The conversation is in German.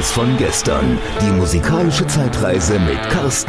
Neues von gestern. Die musikalische Zeitreise mit Carsten